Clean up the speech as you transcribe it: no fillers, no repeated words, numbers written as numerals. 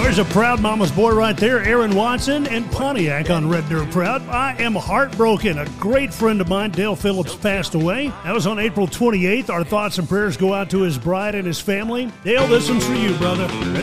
There's a proud mama's boy right there, Aaron Watson and Pontiac on Red Dirt Proud. I am heartbroken. A great friend of mine, Dale Phillips, passed away. That was on April 28th. Our thoughts and prayers go out to his bride and his family. Dale, this one's for you, brother.